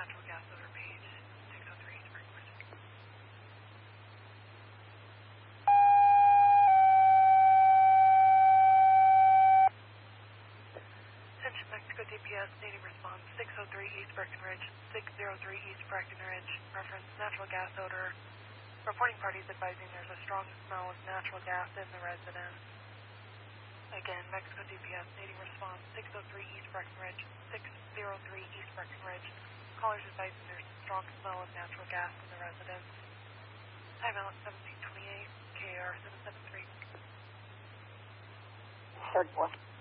natural gas odor page 603 East Bridgewood. Attention Mexico DPS, needing response 603 East Breckenridge, 603 East Breckenridge, reference natural gas odor. Reporting parties advising there's a strong smell of natural gas in the residence. Again, Mexico DPS, needing response 603 East Breckenridge, 603 East Breckenridge. Callers advising there's a strong smell of natural gas in the residence. Timeout 1728, KAR 773. Third one.